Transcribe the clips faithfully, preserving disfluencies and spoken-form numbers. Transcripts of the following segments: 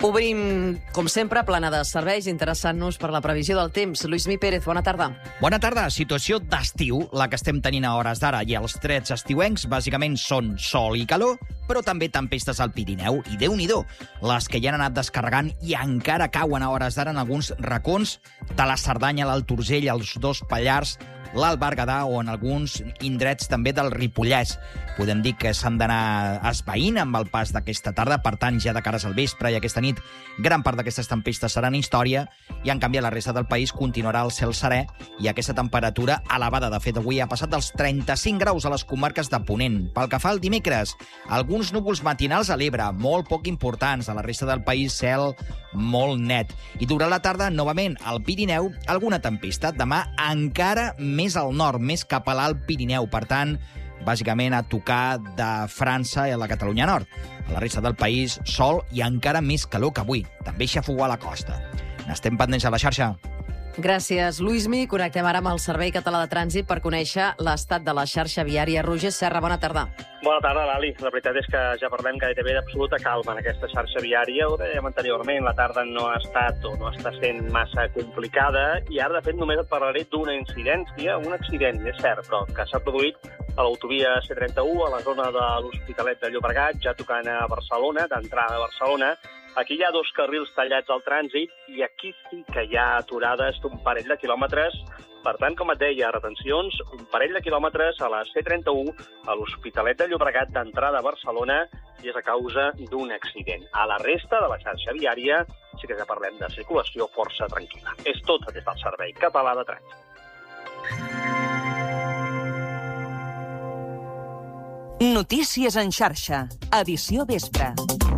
Obrim, com sempre, plana de serveis, interessant-nos per la previsió del temps. Lluís Pérez, bona tarda. Bona tarda. Situació d'estiu, la que estem tenint a hores d'ara, i els trets estiuencs bàsicament són sol i calor, però també tempestes al Pirineu, i Déu-n'hi-do, les que ja han anat descarregant i encara cauen a hores d'ara en alguns racons de la Cerdanya, l'Alt Urgell, els dos Pallars, l'Alt Berguedà o en alguns indrets també del Ripollès. Podem dir que s'han d'anar esvaint amb el pas d'aquesta tarda, per tant, ja de cares al vespre i aquesta nit, gran part d'aquestes tempestes seran història i, en canvi, a la resta del país continuarà el cel serè i aquesta temperatura elevada. De fet, avui ha passat dels trenta-cinc graus a les comarques de Ponent. Pel que fa al dimecres, alguns núvols matinals a l'Ebre, molt poc importants. A la resta del país, cel molt net. I durant la tarda, novament, al Pirineu, alguna tempesta. Demà encara més al nord, més cap a l'Alt Pirineu. Per tant, bàsicament a tocar de França i a la Catalunya Nord. A la resta del país, sol i encara més calor que avui. També xafogó a la costa. N'estem pendents a la xarxa. Gràcies, Lluís-Mi. Connectem ara amb el Servei Català de Trànsit per conèixer l'estat de la xarxa viària. Roger Serra, bona tarda. Bona tarda, Lali. La veritat és que ja parlem gairebé d'absoluta calma en aquesta xarxa viària. Ho dèiem anteriorment, la tarda no ha estat o no està sent massa complicada i ara, de fet, només et parlaré d'una incidència, un accident, és cert, però que s'ha produït a l'autovia C trenta-u, a la zona de l'Hospitalet de Llobregat, ja tocant a Barcelona, d'entrada a Barcelona. Aquí hi ha dos carrils tallats al trànsit i aquí sí que hi ha aturades d'un parell de quilòmetres. Per tant, com et deia, retencions, un parell de quilòmetres a la C trenta-u, a l'Hospitalet de Llobregat, d'entrada a Barcelona, i és a causa d'un accident. A la resta de la xarxa viària sí que ja parlem de circulació força tranquil·la. És tot des del Servei Català de Trànsit. Notícies en xarxa, edició vespre.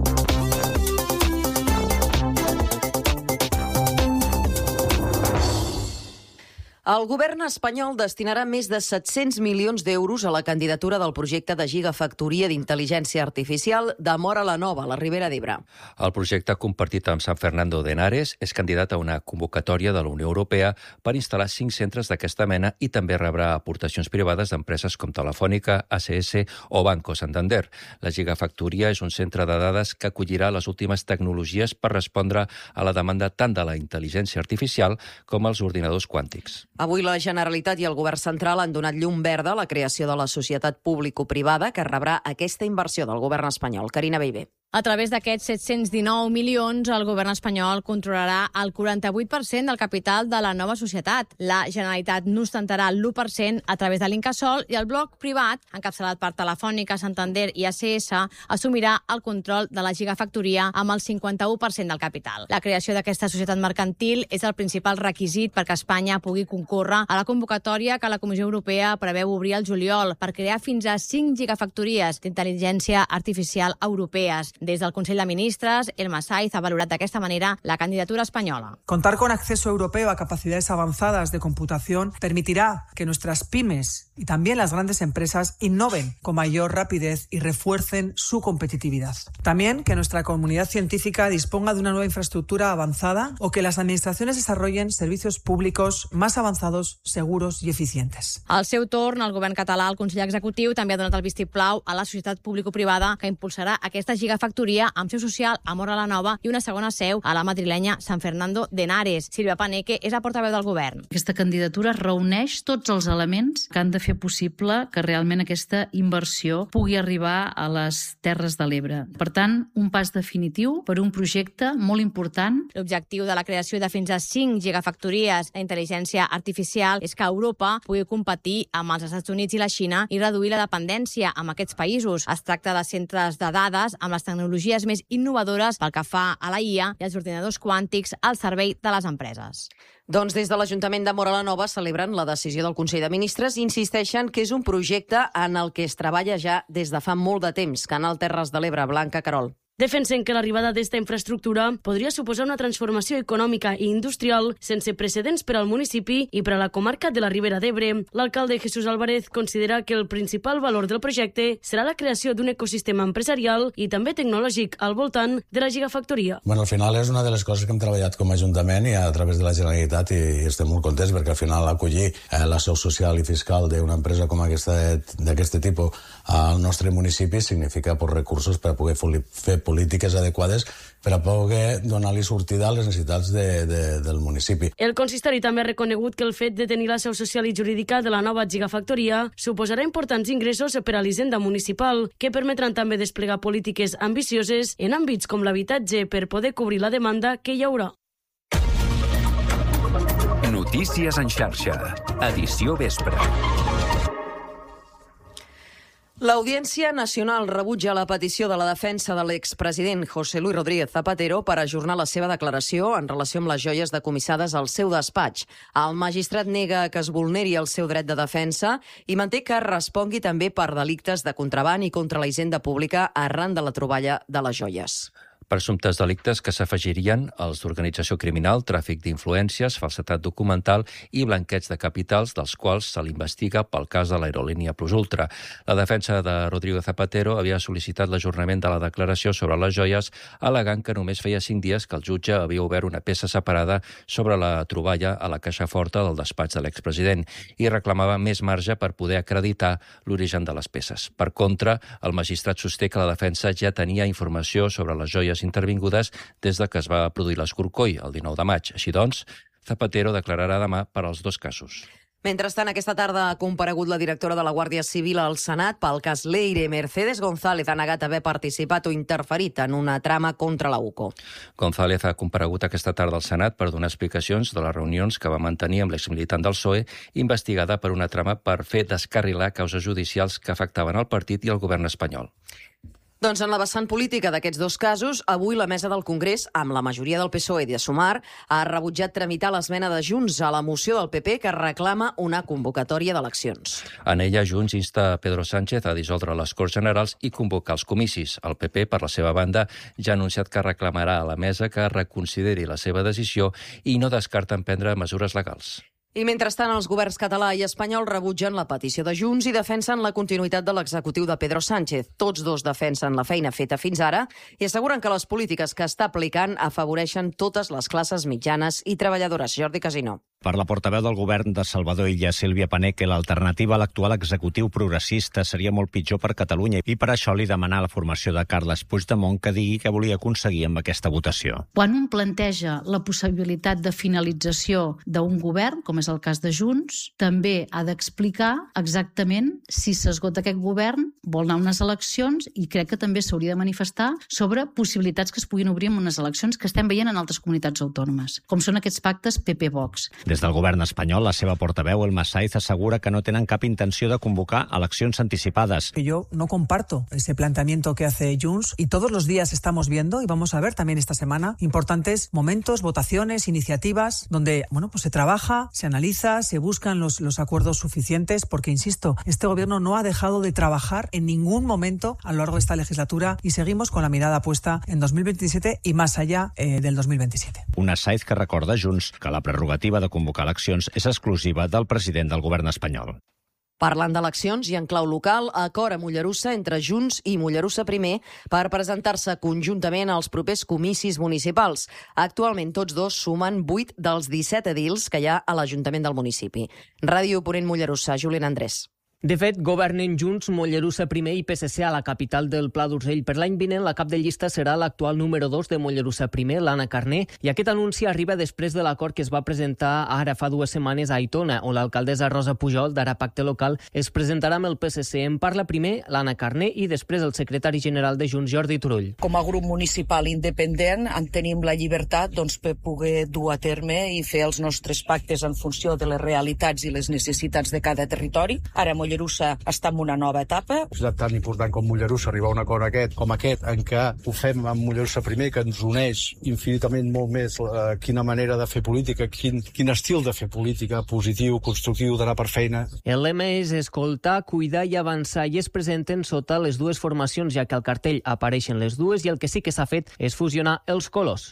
El govern espanyol destinarà més de set-cents milions d'euros a la candidatura del projecte de gigafactoria d'intel·ligència artificial de Móra la Nova, a la Ribera d'Ebre. El projecte, compartit amb San Fernando de Henares, és candidat a una convocatòria de la Unió Europea per instal·lar cinc centres d'aquesta mena i també rebrà aportacions privades d'empreses com Telefònica, A C S o Banco Santander. La gigafactoria és un centre de dades que acollirà les últimes tecnologies per respondre a la demanda tant de la intel·ligència artificial com als ordinadors quàntics. Avui la Generalitat i el Govern central han donat llum verda a la creació de la societat público-privada que rebrà aquesta inversió del govern espanyol. Carina Bellver. A través d'aquests set-cents dinou milions, el govern espanyol controlarà el quaranta-vuit per cent del capital de la nova societat. La Generalitat n'ostentarà l'u per cent a través de l'Incasòl i el bloc privat, encapçalat per Telefònica, Santander i A C S, assumirà el control de la gigafactoria amb el cinquanta-u per cent del capital. La creació d'aquesta societat mercantil és el principal requisit perquè Espanya pugui concórrer a la convocatòria que la Comissió Europea preveu obrir al juliol per crear fins a cinc gigafactories d'intel·ligència artificial europees. Des del Consell de Ministres, Elma Saiz ha valorat d'aquesta manera la candidatura espanyola. Contar con acceso europeo a capacidades avanzadas de computación permitirá que nuestras pymes y también las grandes empresas innoven con mayor rapidez y refuercen su competitividad. También que nuestra comunidad científica disponga de una nueva infraestructura avanzada o que las administraciones desarrollen servicios públicos más avanzados, seguros y eficientes. Al seu torn, el govern català, el Consell Executiu, també ha donat el vistiplau a la societat público-privada que impulsarà aquesta gigafactoria amb seu social a Móra la Nova i una segona seu a la madrilenya San Fernando de Henares. Sílvia Paneque és la portaveu del govern. Aquesta candidatura reuneix tots els elements que han de fer possible que realment aquesta inversió pugui arribar a les Terres de l'Ebre. Per tant, un pas definitiu per un projecte molt important. L'objectiu de la creació de fins a cinc gigafactories d'intel·ligència artificial és que Europa pugui competir amb els Estats Units i la Xina i reduir la dependència amb aquests països. Es tracta de centres de dades amb les tecnologies més innovadores pel que fa a la I A i els ordinadors quàntics al servei de les empreses. Doncs des de l'Ajuntament de Móra la Nova celebren la decisió del Consell de Ministres i insisteixen que és un projecte en el que es treballa ja des de fa molt de temps. Canal Terres de l'Ebre, Blanca Carol. Defensen que l'arribada d'esta infraestructura podria suposar una transformació econòmica i industrial sense precedents per al municipi i per a la comarca de la Ribera d'Ebre. L'alcalde Jesús Álvarez considera que el principal valor del projecte serà la creació d'un ecosistema empresarial i també tecnològic al voltant de la gigafactoria. Bueno, al final és una de les coses que hem treballat com a Ajuntament i a través de la Generalitat i estem molt contents perquè al final acollir eh, la seu social i fiscal d'una empresa com aquesta d'aquest tipus al nostre municipi significa pues, recursos per poder fer polítiques adequades per a poder donar-li sortida a les necessitats de, de, del municipi. El consistori també ha reconegut que el fet de tenir la seu social i jurídica de la nova gigafactoria suposarà importants ingressos per a l'Hisenda Municipal, que permetran també desplegar polítiques ambicioses en àmbits com l'habitatge per poder cobrir la demanda que hi haurà. Notícies en xarxa, edició vespre. L'Audiència Nacional rebutja la petició de la defensa de l'expresident José Luis Rodríguez Zapatero per ajornar la seva declaració en relació amb les joies decomissades al seu despatx. El magistrat nega que es vulneri el seu dret de defensa i manté que respongui també per delictes de contraban i contra la hisenda pública arran de la troballa de les joies. Presumptes delictes que s'afegirien als d'organització criminal, tràfic d'influències, falsetat documental i blanqueig de capitals, dels quals se l'investiga pel cas de l'aerolínia Plus Ultra. La defensa de Rodrigo Zapatero havia sol·licitat l'ajornament de la declaració sobre les joies, al·legant que només feia cinc dies que el jutge havia obert una peça separada sobre la troballa a la caixa forta del despatx de l'expresident i reclamava més marge per poder acreditar l'origen de les peces. Per contra, el magistrat sosté que la defensa ja tenia informació sobre les joies intervingudes des de que es va produir l'escorcoll el dinou de maig. Així doncs, Zapatero declararà demà per als dos casos. Mentrestant, aquesta tarda ha comparegut la directora de la Guàrdia Civil al Senat pel cas Leire. Mercedes González ha negat haver participat o interferit en una trama contra la U C O. González ha comparegut aquesta tarda al Senat per donar explicacions de les reunions que va mantenir amb l'exmilitant del P S O E, investigada per una trama per fer descarrilar causes judicials que afectaven el partit i el govern espanyol. Doncs en la vessant política d'aquests dos casos, avui la mesa del Congrés, amb la majoria del P S O E i de Sumar, ha rebutjat tramitar l'esmena de Junts a la moció del P P que reclama una convocatòria d'eleccions. En ella, Junts insta a Pedro Sánchez a dissoldre les Corts Generals i convocar els comicis. El P P, per la seva banda, ja ha anunciat que reclamarà a la mesa que reconsideri la seva decisió i no descarta emprendre mesures legals. I mentrestant, els governs català i espanyol rebutgen la petició de Junts i defensen la continuïtat de l'executiu de Pedro Sánchez. Tots dos defensen la feina feta fins ara i asseguren que les polítiques que està aplicant afavoreixen totes les classes mitjanes i treballadores. Jordi Casino. Per la portaveu del govern de Salvador Illa, Sílvia Paneque, l'alternativa a l'actual executiu progressista seria molt pitjor per Catalunya i per això li demanà la formació de Carles Puigdemont que digui què volia aconseguir amb aquesta votació. Quan un planteja la possibilitat de finalització d'un govern, com és el cas de Junts, també ha d'explicar exactament si s'esgota aquest govern, vol anar a unes eleccions i crec que també s'hauria de manifestar sobre possibilitats que es puguin obrir en unes eleccions que estem veient en altres comunitats autònomes, com són aquests pactes P P-Vox. Des del govern espanyol, la seva portaveu, Elma Saiz, assegura que no tenen cap intenció de convocar eleccions anticipades. Yo no comparto ese planteamiento que hace Junts y todos los días estamos viendo, y vamos a ver también esta semana, importantes momentos, votaciones, iniciativas, donde bueno, pues se trabaja, se analiza, se buscan los, los acuerdos suficientes, porque, insisto, este gobierno no ha dejado de trabajar en ningún momento a lo largo de esta legislatura y seguimos con la mirada puesta en dos mil veintisiete y más allá eh, del dos mil veintisiete. Una Saiz que recorda a Junts que la prerrogativa de convocar eleccions és exclusiva del president del govern espanyol. Parlant d'eleccions i en clau local, acord a Mollerussa entre Junts i Mollerussa primer per presentar-se conjuntament als propers comicis municipals. Actualment tots dos sumen vuit dels disset edils que hi ha a l'Ajuntament del municipi. Ràdio Ponent Mollerussa, Julián Andrés. De fet, governen Junts, Mollerussa primer i P S C a la capital del Pla d'Urgell. Per l'any vinent, la cap de llista serà l'actual número dos de Mollerussa primer, l'Anna Carné, i aquest anunci arriba després de l'acord que es va presentar ara fa dues setmanes a Aitona, on l'alcaldessa Rosa Pujol, d'Ara Pacte Local, es presentarà amb el P S C. En parla primer l'Anna Carné i després el secretari general de Junts, Jordi Turull. Com a grup municipal independent en tenim la llibertat doncs, per poder dur a terme i fer els nostres pactes en funció de les realitats i les necessitats de cada territori. Ara Mollerussa està en una nova etapa. És tan important com Mollerussa arribar a un acord aquest, com aquest, en què ho fem amb Mollerussa primer, que ens uneix infinitament molt més eh, quina manera de fer política, quin, quin estil de fer política, positiu, constructiu, d'anar per feina. El lema és escoltar, cuidar i avançar, i es presenten sota les dues formacions, ja que al cartell apareixen les dues, i el que sí que s'ha fet és fusionar els colors.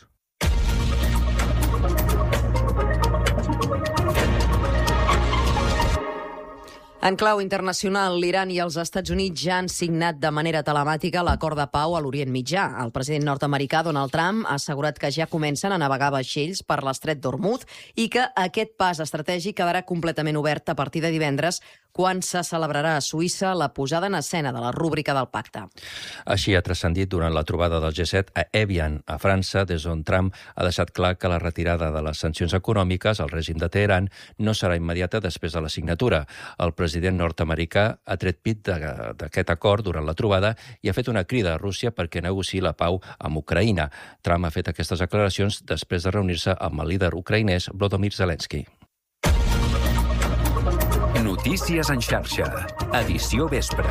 En clau internacional, l'Iran i els Estats Units ja han signat de manera telemàtica l'acord de pau a l'Orient Mitjà. El president nord-americà Donald Trump ha assegurat que ja comencen a navegar vaixells per l'estret d'Hormuz i que aquest pas estratègic quedarà completament obert a partir de divendres, quan se celebrarà a Suïssa la posada en escena de la rúbrica del pacte. Així ha transcendit durant la trobada del G set a Evian, a França, des d'on Trump ha deixat clar que la retirada de les sancions econòmiques al règim de Teheran no serà immediata després de la signatura. El president nord-americà ha tret pit d'aquest acord durant la trobada i ha fet una crida a Rússia perquè negociï la pau amb Ucraïna. Trump ha fet aquestes declaracions després de reunir-se amb el líder ucraïnès Volodymyr Zelensky. Notícies en xarxa, edició vespre.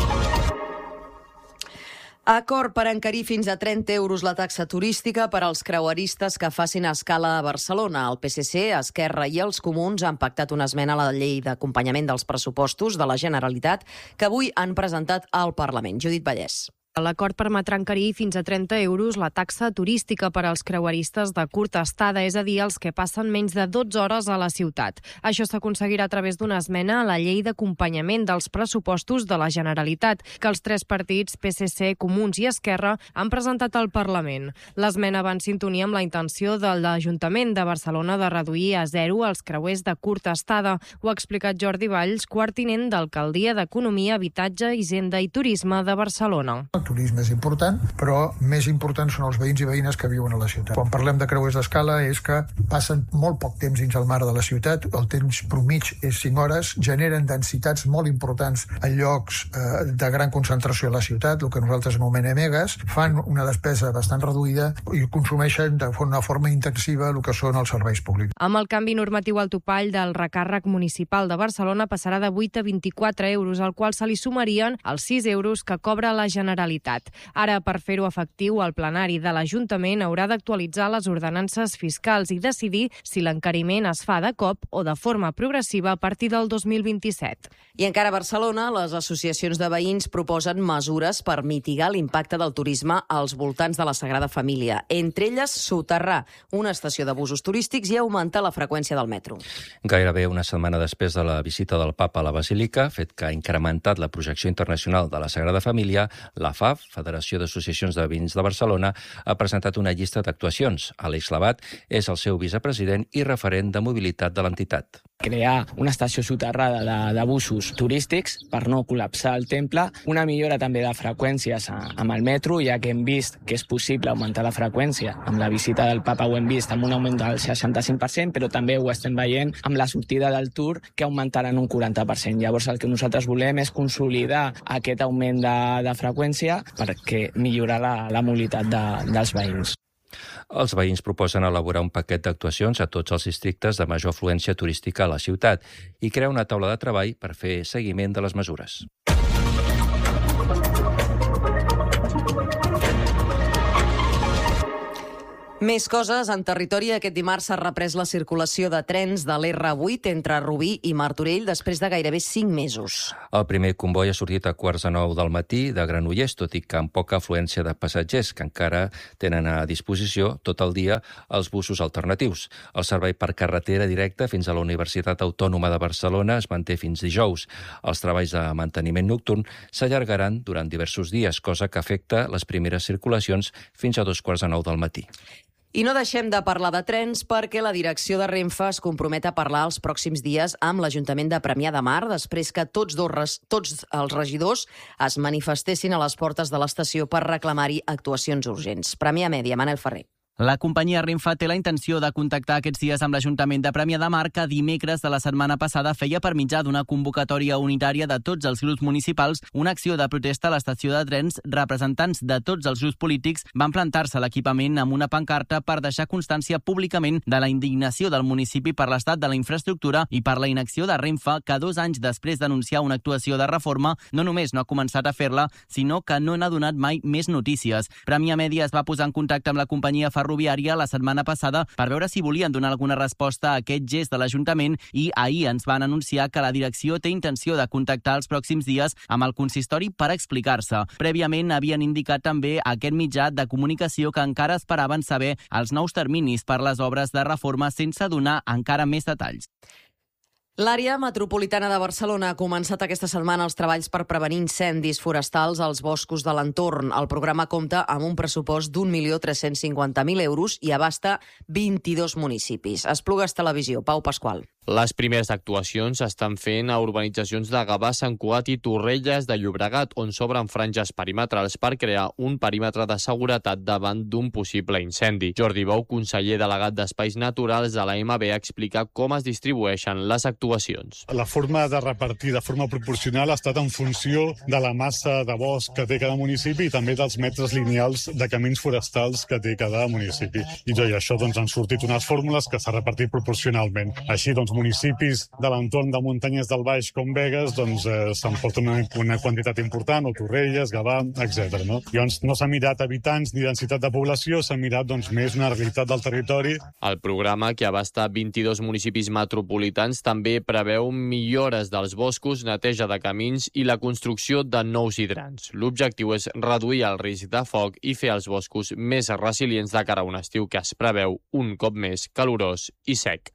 Acord per encarir fins a trenta euros la taxa turística per als creueristes que facin escala a Barcelona. El P S C, Esquerra i els Comuns han pactat una esmena a la llei d'acompanyament dels pressupostos de la Generalitat que avui han presentat al Parlament. Judit Vallès. L'acord permetrà encarir fins a trenta euros la taxa turística per als creueristes de curta estada, és a dir, els que passen menys de dotze hores a la ciutat. Això s'aconseguirà a través d'una esmena a la llei d'acompanyament dels pressupostos de la Generalitat, que els tres partits, P S C, Comuns i Esquerra, han presentat al Parlament. L'esmena va en sintonia amb la intenció de l'Ajuntament de Barcelona de reduir a zero els creuers de curta estada. Ho ha explicat Jordi Valls, quart tinent d'Alcaldia d'Economia, Habitatge, Hisenda i Turisme de Barcelona. El turisme és important, però més importants són els veïns i veïnes que viuen a la ciutat. Quan parlem de creuers d'escala és que passen molt poc temps dins el mar de la ciutat, el temps promig és cinc hores, generen densitats molt importants a llocs eh, de gran concentració a la ciutat, el que nosaltres anomenem megas, fan una despesa bastant reduïda i consumeixen de una forma intensiva el que són els serveis públics. Amb el canvi normatiu, el topall del recàrrec municipal de Barcelona passarà de vuit a vint-i-quatre euros, al qual se li sumarien els sis euros que cobra la Generalitat. Ara, per fer-ho efectiu, el plenari de l'Ajuntament haurà d'actualitzar les ordenances fiscals i decidir si l'encariment es fa de cop o de forma progressiva a partir del dos mil vint-i-set. I encara a Barcelona, les associacions de veïns proposen mesures per mitigar l'impacte del turisme als voltants de la Sagrada Família. Entre elles, soterrar una estació d'abusos turístics i augmentar la freqüència del metro. Gairebé una setmana després de la visita del Papa a la Basílica, fet que ha incrementat la projecció internacional de la Sagrada Família, la F A F, Federació d'Associacions de Veïns de Barcelona, ha presentat una llista d'actuacions. Àlex Labat és el seu vicepresident i referent de mobilitat de l'entitat. Crear una estació soterrada d'abusos turístics per no col·lapsar el temple, una millora també de freqüències amb el metro, ja que hem vist que és possible augmentar la freqüència. Amb la visita del Papa ho hem vist amb un augment del seixanta-cinc per cent, però també ho estem veient amb la sortida del Tour, que augmentaran un quaranta per cent. Llavors el que nosaltres volem és consolidar aquest augment de, de freqüència perquè millorar la, la mobilitat de, dels veïns. Els veïns proposen elaborar un paquet d'actuacions a tots els districtes de major afluència turística a la ciutat i crear una taula de treball per fer seguiment de les mesures. Més coses. En territori aquest dimarts s'ha reprès la circulació de trens de l'R vuit entre Rubí i Martorell després de gairebé cinc mesos. El primer comboi ha sortit a quarts de nou del matí de Granollers, tot i que amb poca afluència de passatgers, que encara tenen a disposició tot el dia els busos alternatius. El servei per carretera directa fins a la Universitat Autònoma de Barcelona es manté fins dijous. Els treballs de manteniment nocturn s'allargaran durant diversos dies, cosa que afecta les primeres circulacions fins a dos quarts de nou del matí. I no deixem de parlar de trens perquè la direcció de Renfe es compromet a parlar els pròxims dies amb l'Ajuntament de Premià de Mar després que tots, dos, tots els regidors es manifestessin a les portes de l'estació per reclamar-hi actuacions urgents. Premià Mèdia, Manel Ferrer. La companyia Renfe té la intenció de contactar aquests dies amb l'Ajuntament de Premià de Mar, que dimecres de la setmana passada feia per mitjà d'una convocatòria unitària de tots els grups municipals una acció de protesta a l'estació de trens. Representants de tots els grups polítics van plantar-se a l'equipament amb una pancarta per deixar constància públicament de la indignació del municipi per l'estat de la infraestructura i per la inacció de Renfe, que dos anys després d'anunciar una actuació de reforma no només no ha començat a fer-la, sinó que no n'ha donat mai més notícies. Premià Mèdia es va posar en contacte amb la companyia ferroviària ferroviària la setmana passada per veure si volien donar alguna resposta a aquest gest de l'Ajuntament i ahir ens van anunciar que la direcció té intenció de contactar els pròxims dies amb el consistori per explicar-se. Prèviament havien indicat també a aquest mitjà de comunicació que encara esperaven saber els nous terminis per les obres de reforma sense donar encara més detalls. L'àrea metropolitana de Barcelona ha començat aquesta setmana els treballs per prevenir incendis forestals als boscos de l'entorn. El programa compta amb un pressupost d'un milió tres-cents cinquanta mil euros i abasta vint-i-dos municipis. Esplugues Televisió, Pau Pasqual. Les primeres actuacions s'estan fent a urbanitzacions de Gavà, Sant Cugat i Torrelles de Llobregat, on s'obren franges perimetrals per crear un perímetre de seguretat davant d'un possible incendi. Jordi Bou, conseller delegat d'Espais Naturals de la M B, explica com es distribueixen les actuacions. La forma de repartir de forma proporcional ha estat en funció de la massa de bosc que té cada municipi i també dels metres lineals de camins forestals que té cada municipi. I jo i això doncs, han sortit unes fórmules que s'ha repartit proporcionalment. Així, doncs, municipis de l'entorn de muntanyes del Baix com Begues doncs, eh, s'emporten una, una quantitat important, o Torrelles, Gavà, etcètera. No? Llavors no s'ha mirat habitants ni densitat de població, s'ha mirat doncs, més una realitat del territori. El programa, que abasta vint-i-dos municipis metropolitans, també preveu millores dels boscos, neteja de camins i la construcció de nous hidrants. L'objectiu és reduir el risc de foc i fer els boscos més resilients de cara a un estiu que es preveu un cop més calorós i sec.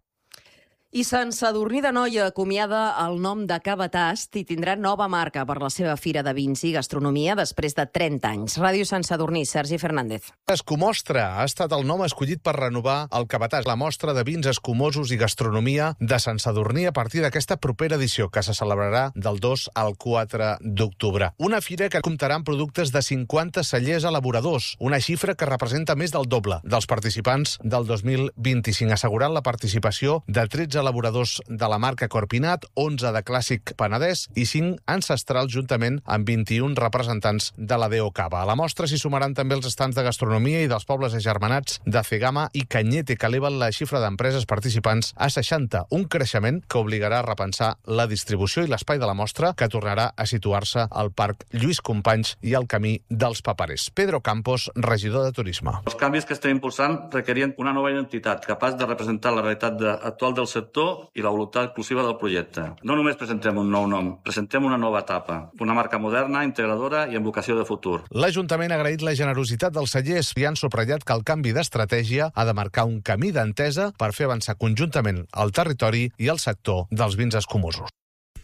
I Sant Sadurní d'Anoia acomiada el nom de Cava Tast i tindrà nova marca per la seva fira de vins i gastronomia després de trenta anys. Ràdio Sant Sadurní, Sergi Fernández. Escumostra ha estat el nom escollit per renovar el Cava Tast, la mostra de vins escumosos i gastronomia de Sant Sadurní a partir d'aquesta propera edició, que se celebrarà del dos al quatre d'octubre. Una fira que comptarà amb productes de cinquanta cellers elaboradors, una xifra que representa més del doble dels participants del dos mil vint-i-cinc, assegurant la participació de tretze elaboradors de la marca Corpinat, onze de Clàssic Penedès i cinc ancestrals, juntament amb vint-i-un representants de la D O Cava. A la mostra s'hi sumaran també els estants de gastronomia i dels pobles agermanats de Cegama i Canyete, que eleven la xifra d'empreses participants a seixanta, un creixement que obligarà a repensar la distribució i l'espai de la mostra, que tornarà a situar-se al Parc Lluís Companys i al Camí dels Paperers. Pedro Campos, regidor de Turisme. Els canvis que estem impulsant requerien una nova identitat capaç de representar la realitat de, actual del sector i la voluntat exclusiva del projecte. No només presentem un nou nom, presentem una nova etapa, una marca moderna, integradora i amb vocació de futur. L'Ajuntament ha agraït la generositat dels cellers i han subratllat que el canvi d'estratègia ha de marcar un camí d'entesa per fer avançar conjuntament el territori i el sector dels vins escumosos.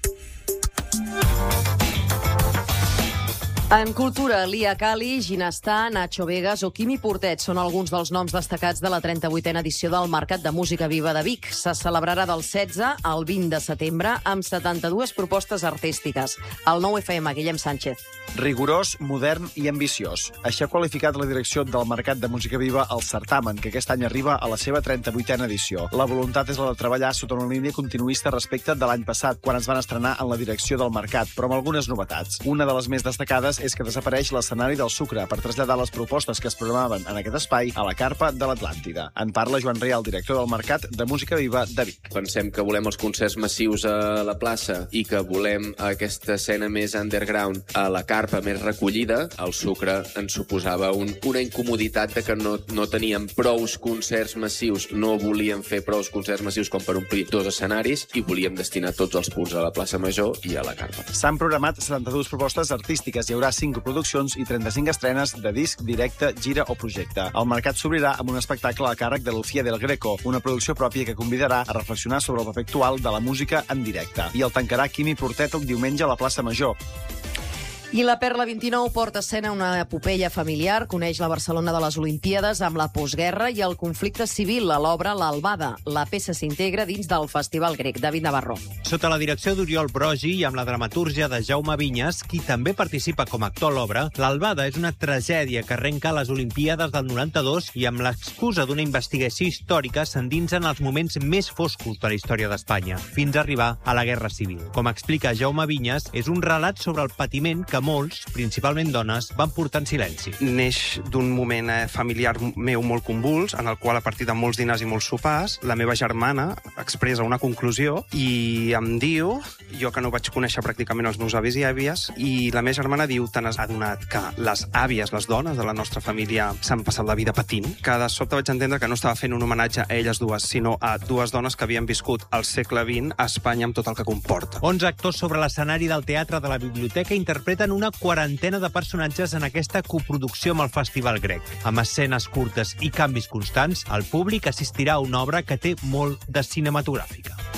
En cultura, Lia Cali, Ginestà, Nacho Vegas o Quimi Portet són alguns dels noms destacats de la trenta-vuitena edició del Mercat de Música Viva de Vic. Se celebrarà del setze al vint de setembre amb setanta-dues propostes artístiques. El nou F M, Guillem Sánchez. Rigorós, modern i ambiciós. Així ha qualificat la direcció del Mercat de Música Viva al certamen, que aquest any arriba a la seva trenta-vuitena edició. La voluntat és la de treballar sota una línia continuista respecte de l'any passat, quan es van estrenar en la direcció del mercat, però amb algunes novetats. Una de les més destacades és que desapareix l'escenari del Sucre per traslladar les propostes que es programaven en aquest espai a la carpa de l'Atlàntida. En parla Joan Real, director del Mercat de Música Viva de Vic. Pensem que volem els concerts massius a la plaça i que volem aquesta escena més underground a la carpa més recollida. El Sucre ens suposava un, una incomoditat de que no, no teníem prous concerts massius, no volíem fer prous concerts massius com per omplir dos escenaris i volíem destinar tots els punts a la plaça Major i a la carpa. S'han programat setanta-dues propostes artístiques. Hi haurà cinc produccions i trenta-cinc estrenes de disc, directe, gira o projecte. El mercat s'obrirà amb un espectacle a càrrec de Lucía del Greco, una producció pròpia que convidarà a reflexionar sobre el paper actual de la música en directe. I el tancarà Quimi Portet el diumenge a la plaça Major. I la Perla vint-i-nou porta a escena una epopeia familiar, coneix la Barcelona de les Olimpíades amb la postguerra i el conflicte civil a l'obra L'Albada. La peça s'integra dins del Festival Grec. David Navarro. Sota la direcció d'Oriol Brogi i amb la dramatúrgia de Jaume Vinyes, qui també participa com a actor a l'obra, L'Albada és una tragèdia que arrenca a les Olimpíades del noranta-dos i amb l'excusa d'una investigació històrica s'endinsa en els moments més foscos de la història d'Espanya, fins a arribar a la Guerra Civil. Com explica Jaume Vinyes, és un relat sobre el patiment que molts, principalment dones, van portar en silenci. Neix d'un moment eh, familiar meu molt convuls, en el qual, a partir de molts dinars i molts sopars, la meva germana expressa una conclusió i em diu, jo que no vaig conèixer pràcticament els meus avis i àvies, i la meva germana diu, te n'has adonat que les àvies, les dones de la nostra família, s'han passat la vida patint? Que de sobte vaig entendre que no estava fent un homenatge a elles dues, sinó a dues dones que havien viscut al segle vint a Espanya amb tot el que comporta. onze actors sobre l'escenari del Teatre de la Biblioteca interpreten una quarantena de personatges en aquesta coproducció amb el Festival Grec. Amb escenes curtes i canvis constants, el públic assistirà a una obra que té molt de cinematogràfica.